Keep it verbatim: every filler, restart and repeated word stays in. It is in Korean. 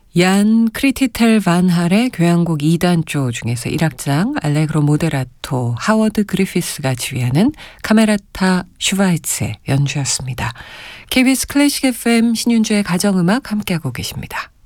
얀 크리티텔 반 할의 교향곡 이 단조 중에서 일 악장 알레그로 모데라토 하워드 그리피스가 지휘하는 카메라타 슈바이츠의 연주였습니다. 케이비에스 클래식 에프엠 신윤주의 가정음악 함께하고 계십니다.